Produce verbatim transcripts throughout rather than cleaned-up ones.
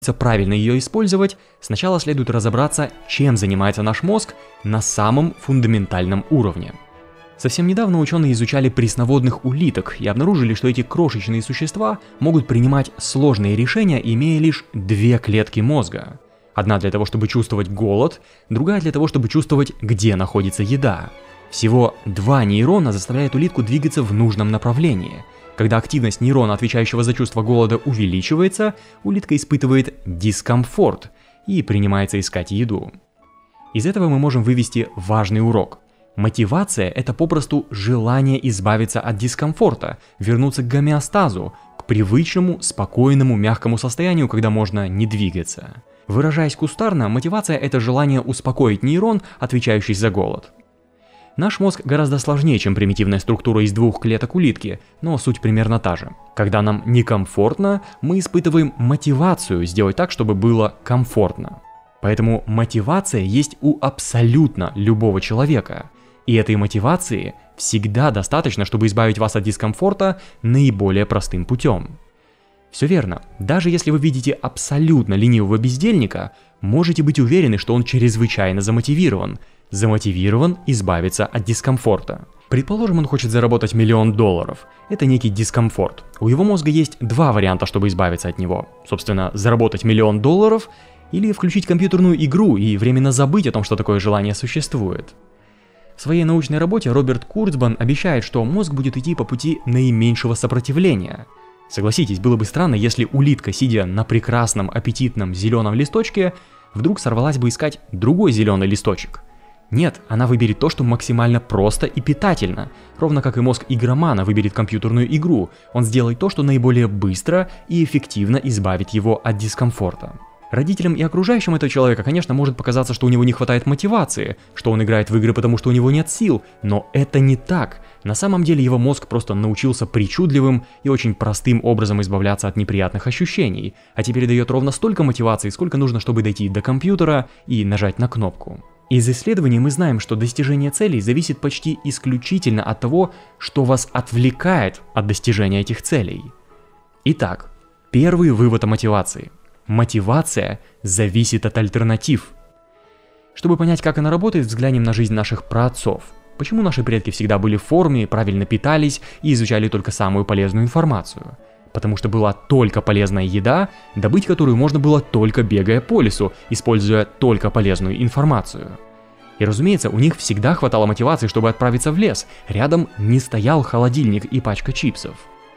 правильно ее использовать, сначала следует разобраться, чем занимается наш мозг на самом фундаментальном уровне. Совсем недавно ученые изучали пресноводных улиток и обнаружили, что эти крошечные существа могут принимать сложные решения, имея лишь две клетки мозга. Одна для того, чтобы чувствовать голод, другая для того, чтобы чувствовать, где находится еда. Всего два нейрона заставляют улитку двигаться в нужном направлении. Когда активность нейрона, отвечающего за чувство голода, увеличивается, улитка испытывает дискомфорт и принимается искать еду. Из этого мы можем вывести важный урок. Мотивация – это попросту желание избавиться от дискомфорта, вернуться к гомеостазу, к привычному, спокойному, мягкому состоянию, когда можно не двигаться. Выражаясь кустарно, мотивация – это желание успокоить нейрон, отвечающий за голод. Наш мозг гораздо сложнее, чем примитивная структура из двух клеток улитки, но суть примерно та же. Когда нам некомфортно, мы испытываем мотивацию сделать так, чтобы было комфортно. Поэтому мотивация есть у абсолютно любого человека. И этой мотивации всегда достаточно, чтобы избавить вас от дискомфорта наиболее простым путем. Все верно. Даже если вы видите абсолютно ленивого бездельника, можете быть уверены, что он чрезвычайно замотивирован. Замотивирован избавиться от дискомфорта. Предположим, он хочет заработать миллион долларов. Это некий дискомфорт. У его мозга есть два варианта, чтобы избавиться от него. Собственно, заработать миллион долларов или включить компьютерную игру и временно забыть о том, что такое желание существует. В своей научной работе Роберт Курцбан обещает, что мозг будет идти по пути наименьшего сопротивления. Согласитесь, было бы странно, если улитка, сидя на прекрасном аппетитном зеленом листочке, вдруг сорвалась бы искать другой зеленый листочек. Нет, она выберет то, что максимально просто и питательно. Ровно как и мозг игромана выберет компьютерную игру, он сделает то, что наиболее быстро и эффективно избавит его от дискомфорта. Родителям и окружающим этого человека, конечно, может показаться, что у него не хватает мотивации, что он играет в игры, потому что у него нет сил, но это не так. На самом деле его мозг просто научился причудливым и очень простым образом избавляться от неприятных ощущений, а теперь дает ровно столько мотивации, сколько нужно, чтобы дойти до компьютера и нажать на кнопку. Из исследований мы знаем, что достижение целей зависит почти исключительно от того, что вас отвлекает от достижения этих целей. Итак, первый вывод о мотивации. Мотивация зависит от альтернатив. Чтобы понять, как она работает, взглянем на жизнь наших праотцов. Почему наши предки всегда были в форме, правильно питались и изучали только самую полезную информацию? Потому что была только полезная еда, добыть которую можно было только бегая по лесу, используя только полезную информацию. И разумеется, у них всегда хватало мотивации, чтобы отправиться в лес, рядом не стоял холодильник и пачка чипсов.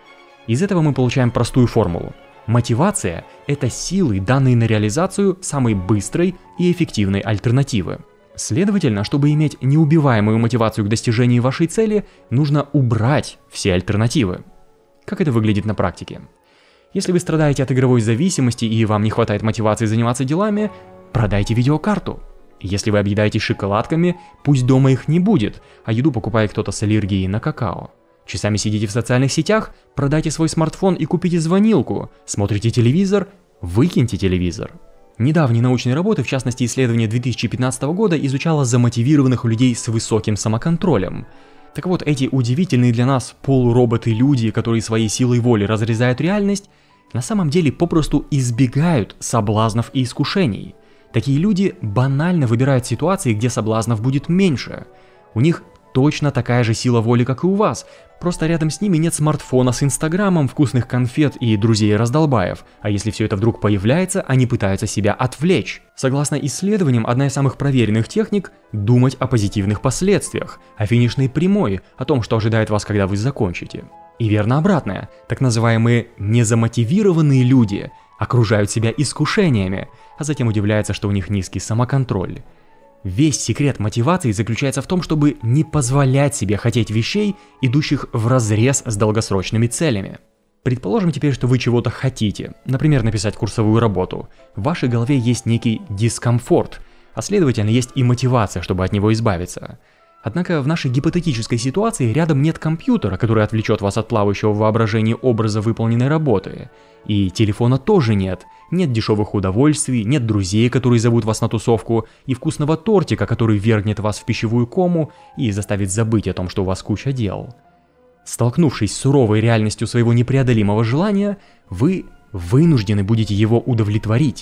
Из этого мы получаем простую формулу. Мотивация – это силы, данные на реализацию самой быстрой и эффективной альтернативы. Следовательно, чтобы иметь неубиваемую мотивацию к достижению вашей цели, нужно убрать все альтернативы. Как это выглядит на практике? Если вы страдаете от игровой зависимости и вам не хватает мотивации заниматься делами, продайте видеокарту. Если вы объедаетесь шоколадками, пусть дома их не будет, а еду покупает кто-то с аллергией на какао. Часами сидите в социальных сетях, продайте свой смартфон и купите звонилку. Смотрите телевизор, выкиньте телевизор. Недавние научные работы, в частности исследование две тысячи пятнадцатого года, изучало замотивированных людей с высоким самоконтролем. Так вот, эти удивительные для нас полуроботы-люди, которые своей силой воли разрезают реальность, на самом деле попросту избегают соблазнов и искушений. Такие люди банально выбирают ситуации, где соблазнов будет меньше. У них точно такая же сила воли, как и у вас, просто рядом с ними нет смартфона с инстаграмом, вкусных конфет и друзей-раздолбаев, а если все это вдруг появляется, они пытаются себя отвлечь. Согласно исследованиям, одна из самых проверенных техник – думать о позитивных последствиях, о финишной прямой, о том, что ожидает вас, когда вы закончите. И верно обратное, так называемые незамотивированные люди окружают себя искушениями, а затем удивляются, что у них низкий самоконтроль. Весь секрет мотивации заключается в том, чтобы не позволять себе хотеть вещей, идущих вразрез с долгосрочными целями. Предположим теперь, что вы чего-то хотите, например, написать курсовую работу. В вашей голове есть некий дискомфорт, а следовательно есть и мотивация, чтобы от него избавиться. Однако в нашей гипотетической ситуации рядом нет компьютера, который отвлечет вас от плавающего в воображении образа выполненной работы. И телефона тоже нет. Нет дешевых удовольствий, нет друзей, которые зовут вас на тусовку, и вкусного тортика, который ввергнет вас в пищевую кому и заставит забыть о том, что у вас куча дел. Столкнувшись с суровой реальностью своего непреодолимого желания, вы вынуждены будете его удовлетворить.